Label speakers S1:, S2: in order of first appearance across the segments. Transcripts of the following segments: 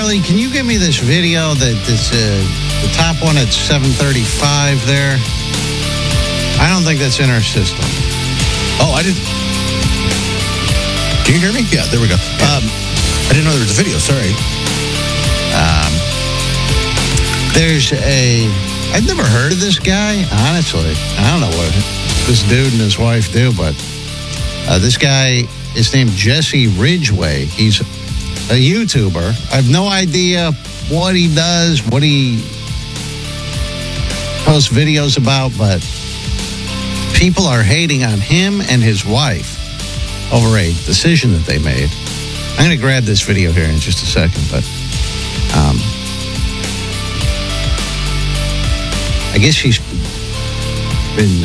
S1: Charlie, can you give me this video that's the top one at 7:35 there? I don't think that's in our system.
S2: Oh, I didn't. Can you hear me? Yeah, there we go. I didn't know there was a video. Sorry.
S1: I've never heard of this guy, honestly. I don't know what this dude and his wife do, but this guy is named Jesse Ridgway. He's a YouTuber. I have no idea what he does, what he posts videos about, but people are hating on him and his wife over a decision that they made. I'm going to grab this video here in just a second, but I guess she's been...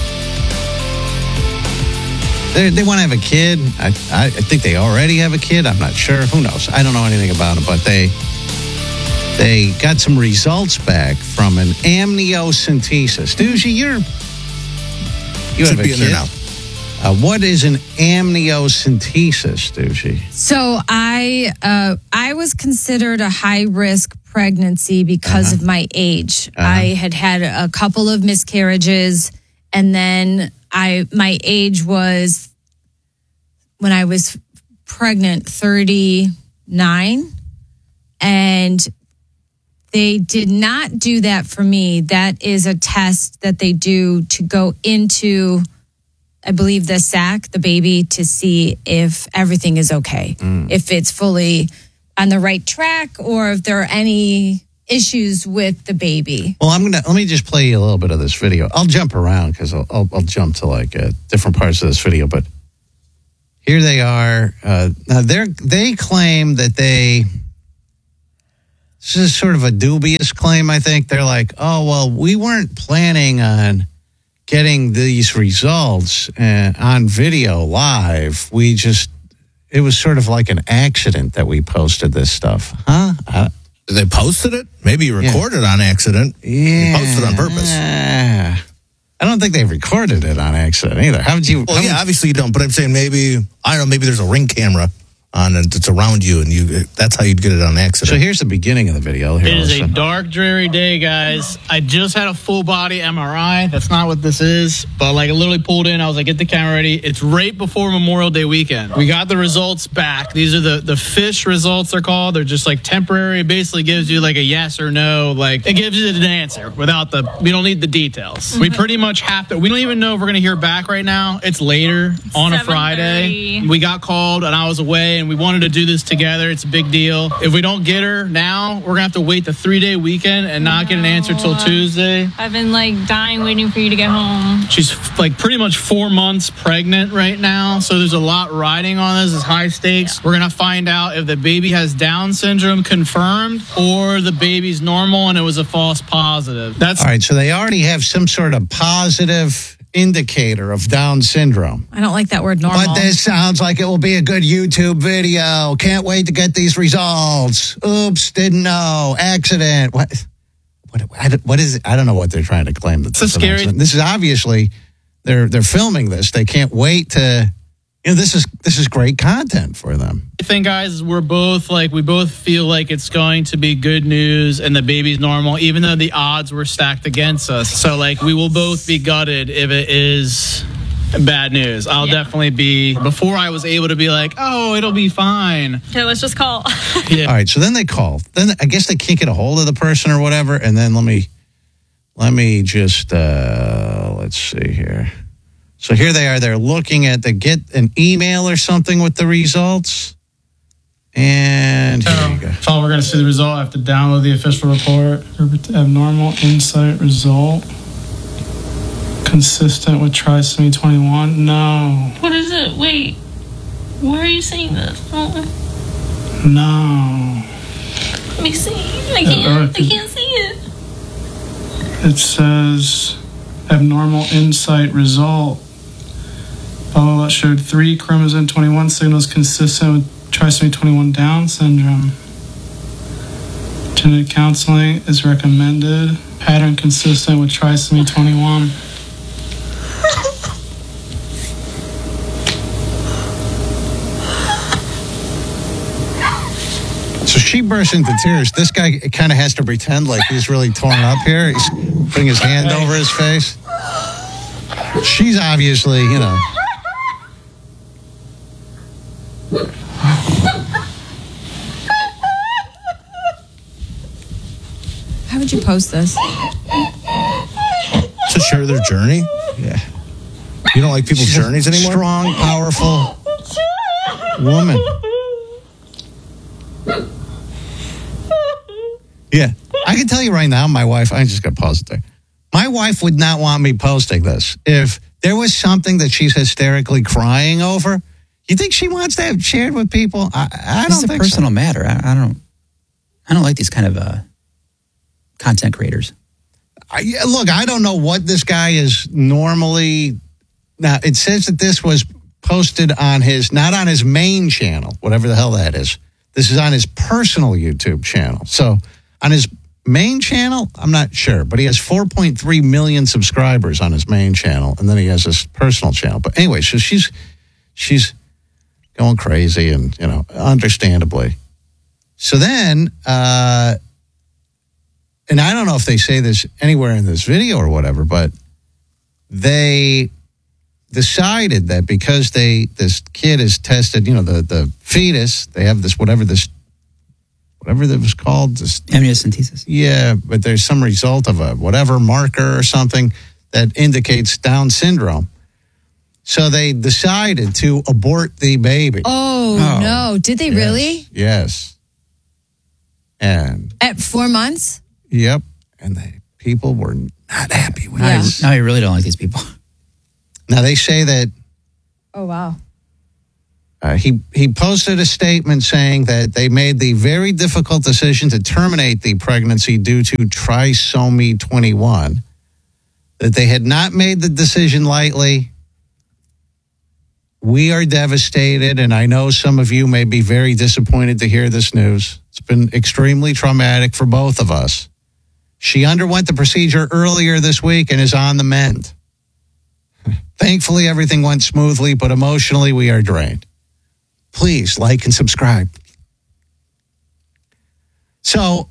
S1: They want to have a kid. I think they already have a kid. I'm not sure. Who knows? I don't know anything about it, but they got some results back from an amniocentesis. Doozy, you have a kid. There now. What is an amniocentesis, Doozy?
S3: So I was considered a high-risk pregnancy because of my age. I had a couple of miscarriages, and then my age was, when I was pregnant, 39, and they did not do that for me. That is a test that they do to go into, I believe, the sac, the baby, to see if everything is okay, if it's fully on the right track, or if there are any issues with the baby.
S1: Well, let me just play you a little bit of this video. I'll jump around because I'll jump to different parts of this video. But here they are. Now they claim that this is sort of a dubious claim. I think they're like, oh well, we weren't planning on getting these results on video live. It was sort of like an accident that we posted this stuff, huh?
S2: They posted it? Maybe you recorded it on accident.
S1: Yeah.
S2: You posted it on purpose.
S1: I don't think they recorded it on accident either. How would you...
S2: Well, obviously you don't, but I'm saying maybe there's a Ring camera on and it's around you, and that's how you'd get it on accident.
S1: So here's the beginning of the video. Here,
S4: it is a dark, dreary day, guys. I just had a full-body MRI. That's not what this is, but I literally pulled in. I was like, get the camera ready. It's right before Memorial Day weekend. We got the results back. These are the FISH results, they're called. They're just temporary. It basically gives you a yes or no. It gives you an answer without we don't need the details. We pretty much have to. We don't even know if we're going to hear back right now. It's later on a Friday. We got called and I was away, and we wanted to do this together. It's a big deal. If we don't get her now, we're going to have to wait the 3-day weekend and not get an answer till Tuesday.
S5: I've been dying waiting for you to get home.
S4: She's pretty much 4 months pregnant right now. So there's a lot riding on this. It's high stakes. We're going to find out if the baby has Down syndrome confirmed or the baby's normal and it was a false positive. All
S1: right. So they already have some sort of positive indicator of Down syndrome.
S3: I don't like that word, normal.
S1: But this sounds like it will be a good YouTube video. Can't wait to get these results. Oops, didn't know. Accident. What is it? I don't know what they're trying to claim.
S4: It's scary.
S1: This is obviously, they're filming this. They can't wait to, this is great content for them.
S4: I think, guys, we both feel like it's going to be good news and the baby's normal, even though the odds were stacked against us. So, we will both be gutted if it is bad news. I'll definitely be, before I was able to be oh, it'll be fine.
S5: Okay, let's just call.
S1: Yeah. All right, so then they call. Then I guess they can't get a hold of the person or whatever, and then let me just, let's see here. So here they are. They're looking to get an email or something with the results. And here you go.
S4: So we're going to see the result. I have to download the official report. Abnormal insight result. Consistent with trisomy 21. No.
S5: What is it? Wait. Where are you seeing this?
S4: No.
S5: Let me see. I can't see it.
S4: It says abnormal insight result. Blah, blah, blah, showed 3 chromosome 21 signals consistent with trisomy 21 Down syndrome. Genetic counseling is recommended. Pattern consistent with trisomy 21.
S1: So she bursts into tears. This guy kind of has to pretend like he's really torn up here. He's putting his hand over his face. She's obviously,
S3: How would you post this?
S2: To share their journey?
S1: Yeah.
S2: You don't like people's journeys anymore?
S1: Strong, powerful woman. Yeah. I can tell you right now, my wife, I'm just going to pause it there. My wife would not want me posting this. If there was something that she's hysterically crying over, you think she wants to have shared with people? I don't
S6: It's a
S1: think
S6: personal
S1: so.
S6: matter. I don't like these kind of content creators.
S1: Look, I don't know what this guy is normally. Now, it says that this was posted on not on his main channel, whatever the hell that is. This is on his personal YouTube channel. So on his main channel, I'm not sure, but he has 4.3 million subscribers on his main channel, and then he has his personal channel. But anyway, so she's going crazy, and understandably. So then, and I don't know if they say this anywhere in this video or whatever, but they decided that because this kid is tested, the fetus, they have whatever that was called, this
S6: Amniocentesis.
S1: yeah, but there's some result of a whatever marker or something that indicates Down syndrome. So they decided to abort the baby.
S3: Oh, no. Did they really?
S1: Yes. And
S3: At 4 months?
S1: yep, and people were not happy with
S3: Yeah.
S1: this.
S6: Now I really don't like these people.
S1: Now they say that
S3: Oh, wow.
S1: he posted a statement saying that they made the very difficult decision to terminate the pregnancy due to trisomy 21, that they had not made the decision lightly. We are devastated, and I know some of you may be very disappointed to hear this news. It's been extremely traumatic for both of us. She underwent the procedure earlier this week and is on the mend. Thankfully, everything went smoothly, but emotionally, we are drained. Please like and subscribe. So,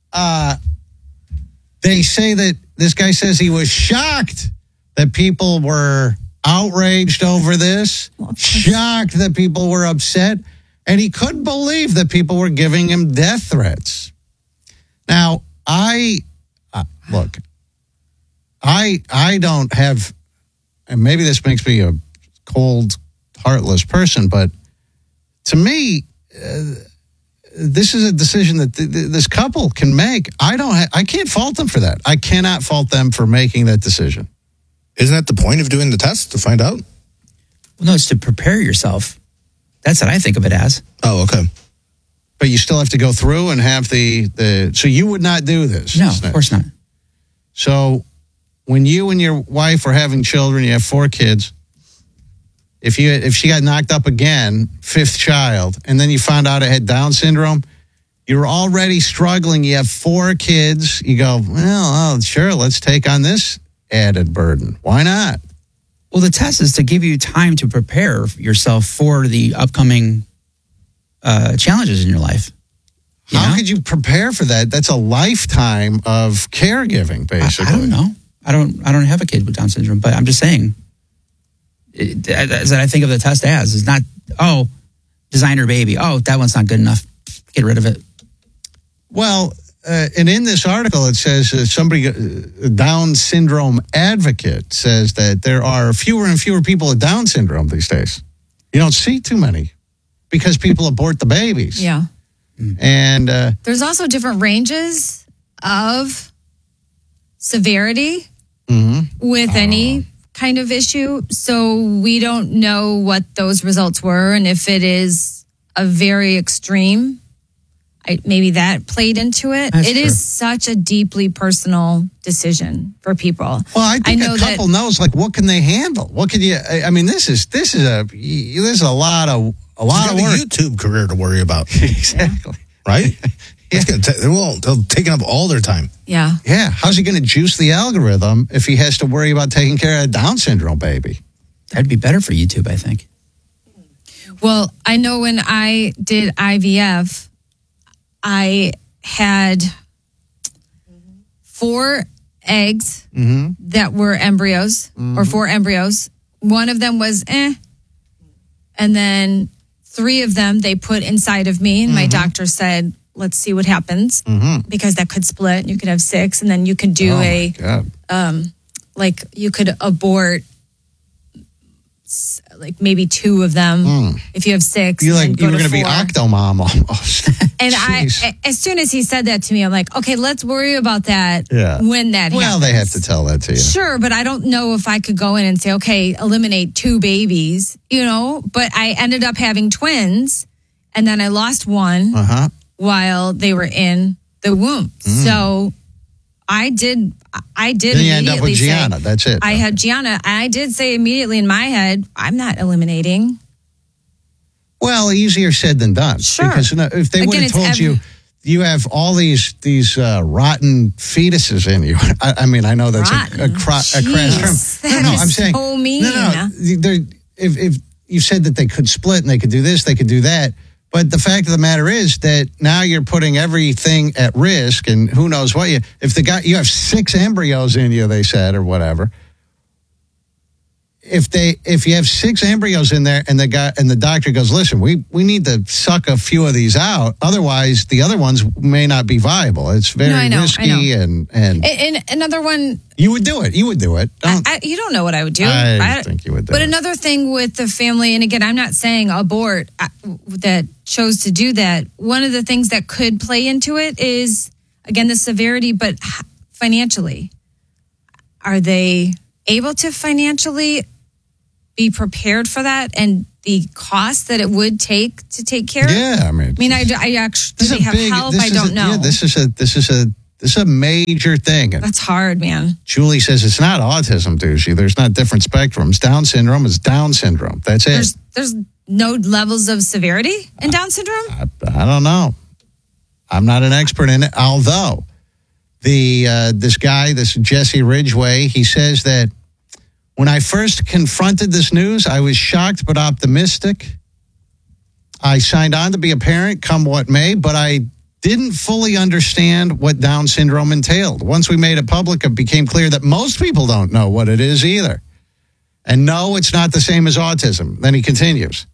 S1: they say that this guy says he was shocked that people were outraged over this, shocked that people were upset, and he couldn't believe that people were giving him death threats. Now, look, I don't have, and maybe this makes me a cold, heartless person, but to me, this is a decision that this couple can make. I can't fault them for that. I cannot fault them for making that decision.
S2: Isn't that the point of doing the test, to find out?
S6: Well, no, it's to prepare yourself. That's what I think of it as.
S2: Oh, okay.
S1: But you still have to go through and have so you would not do this.
S6: No, of course not.
S1: So when you and your wife are having children, you have 4 kids. If she got knocked up again, 5th child, and then you found out it had Down syndrome, you're already struggling. You have 4 kids. You go, well, sure, let's take on this added burden. Why not?
S6: Well, the test is to give you time to prepare yourself for the upcoming challenges in your life.
S1: How could you prepare for that? That's a lifetime of caregiving, basically.
S6: I don't know. I don't have a kid with Down syndrome, but I'm just saying. As I think of the test as is not, designer baby. Oh, that one's not good enough. Get rid of it.
S1: Well, and in this article, it says a Down syndrome advocate says that there are fewer and fewer people with Down syndrome these days. You don't see too many because people abort the babies.
S3: Yeah.
S1: And
S3: there's also different ranges of severity with any kind of issue. So we don't know what those results were. And if it is a very extreme, maybe that played into it.
S6: That's
S3: It
S6: true.
S3: is such a deeply personal decision for people.
S1: well, I think
S3: know
S1: a couple knows what can they handle? What can you? I mean, this is a lot of
S2: You got
S1: work.
S2: a YouTube career to worry about,
S1: Exactly.
S2: right? They'll taking up all their time.
S3: Yeah.
S1: Yeah. How's he going to juice the algorithm if he has to worry about taking care of a Down syndrome baby?
S6: That'd be better for YouTube, I think.
S3: Well, I know when I did IVF, I had 4 eggs that were embryos, or 4 embryos. One of them was and then 3 of them they put inside of me, and my doctor said, let's see what happens, because that could split. You could have 6, and then you could do you could abort like maybe 2 of them if you have 6.
S1: You were going to
S3: 4.
S1: be Octomom almost.
S3: And as soon as he said that to me, I'm like, okay, let's worry about that when that happens.
S1: Well, they have to tell that to you.
S3: Sure, but I don't know if I could go in and say, okay, eliminate 2 babies, but I ended up having twins, and then I lost one while they were in the womb. So I did
S1: then you end up with Gianna. That's it.
S3: I had Gianna. I did say immediately in my head, I'm not eliminating.
S1: Well, easier said than done.
S3: Sure.
S1: Because if they would have told you, you have all these rotten fetuses in you. I mean, I know that's a crass term.
S3: I'm saying so mean.
S1: No. If you said that they could split and they could do this, they could do that. But the fact of the matter is that now you're putting everything at risk, and who knows what you have 6 embryos in you, they said, or whatever. If you have 6 embryos in there and the doctor goes, listen, we need to suck a few of these out, otherwise the other ones may not be viable. It's very risky and
S3: another one.
S1: You would do it. You would do it.
S3: You don't know what I would do.
S1: I think you would do
S3: it. But
S1: it.
S3: another thing with the family, and again, I'm not saying abort that chose to do that. One of the things that could play into it is, again, the severity, but financially. Are they able to financially be prepared for that and the cost that it would take to take care of?
S1: Yeah, I mean,
S3: I actually have help. I don't know.
S1: Yeah, this is a major thing.
S3: That's hard, man.
S1: Julie says it's not autism, Doozy. There's not different spectrums. Down syndrome is Down syndrome. That's it.
S3: There's no levels of severity in Down syndrome?
S1: I don't know. I'm not an expert in it. Although this Jesse Ridgway, he says that when I first confronted this news, I was shocked but optimistic. I signed on to be a parent, come what may, but I didn't fully understand what Down syndrome entailed. Once we made it public, it became clear that most people don't know what it is either. And no, it's not the same as autism. Then he continues.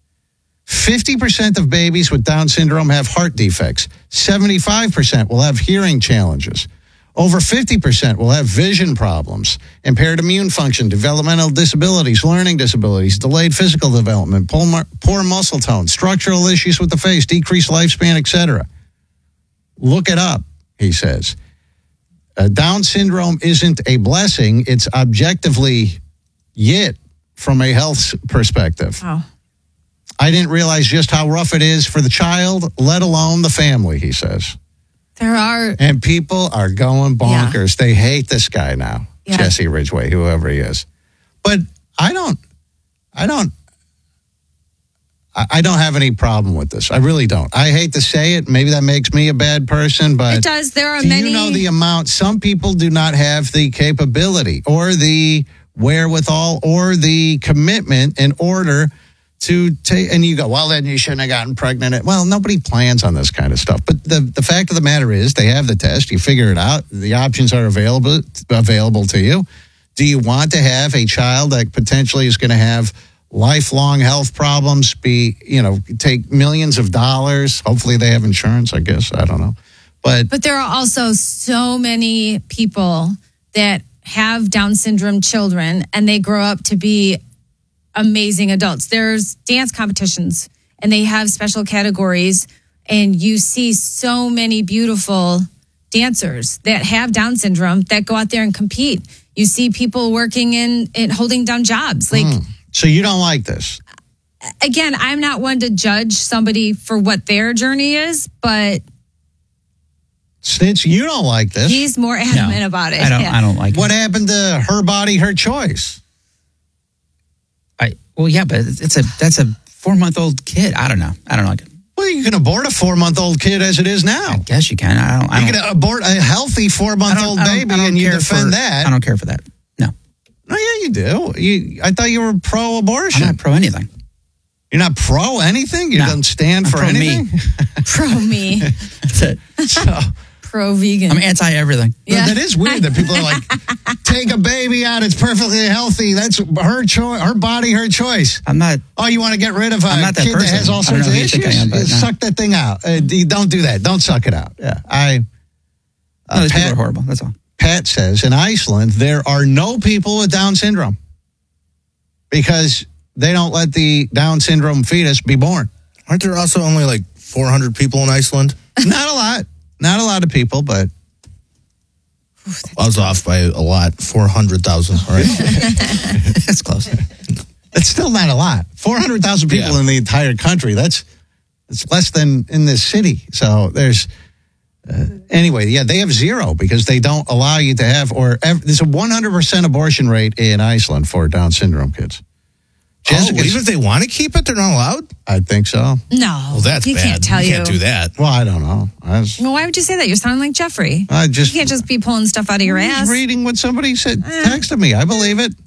S1: 50% of babies with Down syndrome have heart defects. 75% will have hearing challenges. Over 50% will have vision problems, impaired immune function, developmental disabilities, learning disabilities, delayed physical development, poor muscle tone, structural issues with the face, decreased lifespan, etc. Look it up, he says. Down syndrome isn't a blessing. It's objectively yit from a health perspective.
S3: Oh.
S1: I didn't realize just how rough it is for the child, let alone the family, he says. And people are going bonkers. Yeah. They hate this guy now, Jesse Ridgway, whoever he is. But I don't have any problem with this. I really don't. I hate to say it. Maybe that makes me a bad person, but
S3: it does. There are
S1: many. You know the amount. Some people do not have the capability or the wherewithal or the commitment in order to take, and you go, well, then you shouldn't have gotten pregnant. Well, nobody plans on this kind of stuff. But the fact of the matter is, they have the test. You figure it out. The options are available to you. Do you want to have a child that potentially is going to have lifelong health problems? Take millions of dollars. Hopefully, they have insurance. I guess I don't know, but
S3: there are also so many people that have Down syndrome children, and they grow up to be amazing adults. There's dance competitions and they have special categories, and you see so many beautiful dancers that have Down syndrome that go out there and compete. You see people working in holding down jobs.
S1: So you don't like this?
S3: Again, I'm not one to judge somebody for what their journey is, but
S1: since you don't like this,
S3: he's more adamant about it.
S6: I don't like it.
S1: What happened to her body, her choice?
S6: But that's a 4-month-old kid. I don't know.
S1: Well, you can abort a 4-month-old kid as it is now.
S6: I guess you can.
S1: You can abort a healthy 4-month-old baby, and you defend that.
S6: I don't care for that. No.
S1: Oh, yeah, you do. I thought you were pro-abortion.
S6: I'm not pro anything.
S1: You're not pro anything? You don't stand for anything?
S3: Pro me.
S6: That's it.
S1: So
S3: Pro vegan.
S6: I'm anti everything.
S3: Yeah.
S1: that is weird that people are like, take a baby out. It's perfectly healthy. That's her choice, her body, her choice.
S6: I'm not.
S1: Oh, you want to get rid of a
S6: I'm not that
S1: kid that
S6: person.
S1: has all
S6: I don't
S1: sorts
S6: know
S1: of
S6: who you think
S1: issues?
S6: I am, but no.
S1: Suck that thing out. You don't do that. Don't suck it out. Yeah,
S6: No, these people are horrible. That's all.
S1: Pat says in Iceland there are no people with Down syndrome because they don't let the Down syndrome fetus be born.
S2: Aren't there also only like 400 people in Iceland?
S1: Not a lot. Not a lot of people, but
S2: I was off by a lot. 400,000. All right.
S6: That's close.
S1: it's still not a lot. 400,000 people
S2: Yeah.
S1: in the entire country. It's less than in this city. So there's anyway, yeah, they have zero because they don't allow you to have there's a 100% abortion rate in Iceland for Down syndrome kids. Jessica's-
S2: even if they want to keep it, they're not allowed?
S1: I think so.
S3: No.
S2: Well, that's
S3: he
S2: bad.
S3: can't tell you.
S2: Can't do that.
S1: Well, I don't know.
S3: Well, why would you say that? You're sounding like Jeffrey.
S1: I
S3: You
S1: just
S3: can't just be pulling stuff out of your
S1: I
S3: ass.
S1: was reading what somebody said, texted me. I believe it.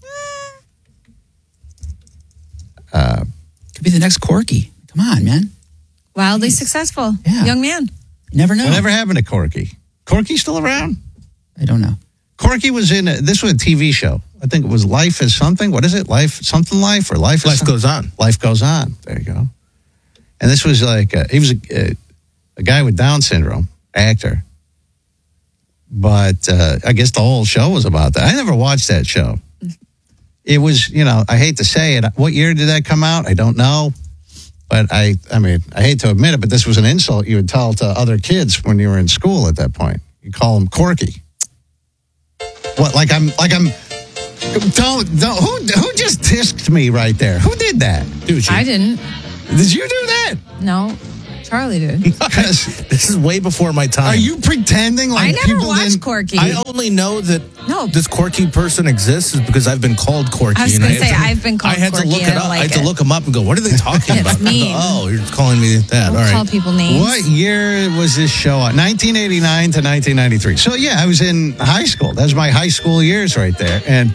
S6: Could be the next Corky. Come on, man.
S3: Wildly successful.
S6: Yeah.
S3: Young man.
S6: You never know.
S1: Whatever happened to Corky? Corky still around?
S6: I don't know.
S1: Corky was in this was a TV show. I think it was Life is Something. What is it? Life or Life is
S2: Life
S1: Some-
S2: goes on.
S1: Life Goes On. There you go. And this was like he was a guy with Down syndrome, actor. But I guess the whole show was about that. I never watched that show. It was, I hate to say it. What year did that come out? I don't know. But I hate to admit it, but this was an insult you would tell to other kids when you were in school at that point. You call them Corky. What? Like I'm. Don't. Who just tisked me right there? Who did that?
S2: Dude,
S3: I didn't.
S1: Did you do that?
S3: No. Charlie did.
S1: Because
S2: this is way before my time.
S1: are you pretending like
S3: I never
S1: people
S3: watched
S1: didn't?
S3: Corky.
S2: I only know that
S3: No.
S2: this Corky person exists is because I've been called Corky.
S3: I was
S2: and
S3: gonna
S2: had
S3: say, I've been called
S2: I had
S3: Corky
S2: to look
S3: and
S2: it
S3: I
S2: up.
S3: like
S2: I had to
S3: it.
S2: look them up and go, what are they talking
S3: It's
S2: about? And I go,
S3: mean.
S2: oh, you're calling me that.
S3: Don't
S2: All right.
S3: call people names.
S1: What year was this show on? 1989 to 1993. So yeah, I was in high school. That was my high school years right there. And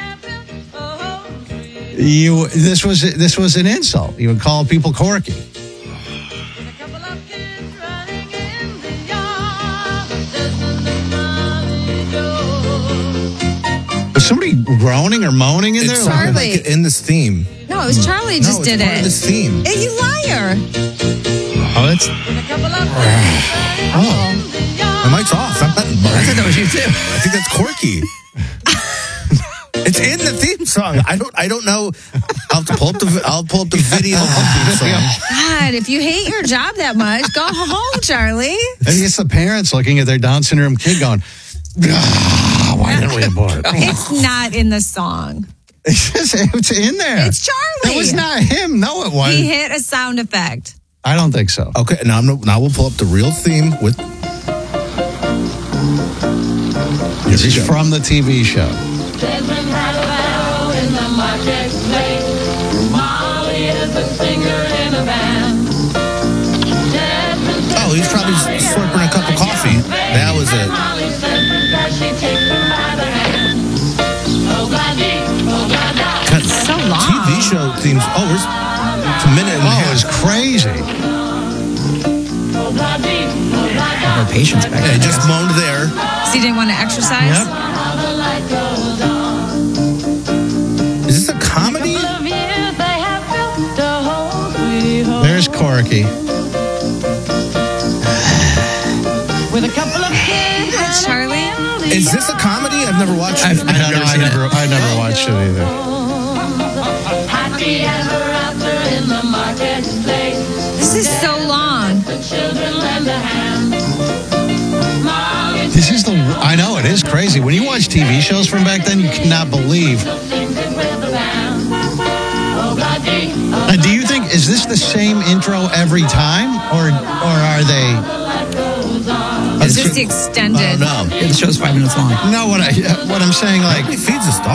S1: this was an insult. You would call people Corky. Was somebody groaning or moaning in
S2: It
S1: there?
S2: sounded
S3: Charlie.
S2: like it in this theme.
S3: No, it was Charlie just
S2: no,
S3: did
S2: it's part
S3: it.
S2: of this theme.
S3: Hey, you liar.
S6: Oh, that's.
S2: My mic's off. I'm not,
S6: I thought that was you too.
S2: I think that's Corky. It's in the theme song. I don't know. I'll pull up the video of the theme song.
S3: God, if you hate your job that much, go home, Charlie.
S1: Maybe it's the parents looking at their Down syndrome kid going, why didn't we abort?
S3: It's not in the song.
S1: It's in there.
S3: It's Charlie.
S1: That was not him. No, it wasn't.
S3: He hit a sound effect.
S1: I don't think so.
S2: Okay, now we'll pull up the real theme with.
S1: This is from the TV show.
S2: Oh, he's probably slurping a cup of coffee. That was it.
S3: So long.
S2: TV show themes. Oh, it's a minute and a
S1: Oh, it
S2: half.
S1: was crazy.
S6: More patience back
S2: Yeah,
S6: then.
S2: he just moaned there.
S3: So you didn't want to exercise?
S1: Yep.
S2: Is this a comedy?
S1: There's Corky.
S3: Hi, Charlie.
S2: Is this a comedy? I've never watched it.
S6: I've never seen it.
S1: I never watched it either.
S3: This is so long.
S1: This is I know, it is crazy. When you watch TV shows from back then, you cannot believe. And do you think, is this the same intro every time? Or are they...
S3: It's just extended.
S2: I don't know.
S6: Yeah, the show's 5 minutes long.
S1: No, what I'm saying, like...
S2: He feeds his dog.